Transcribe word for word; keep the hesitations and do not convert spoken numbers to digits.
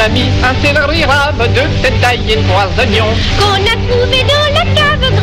amis, un céleri rame, deux petites tailles et trois oignons. Qu'on a trouvé dans la cave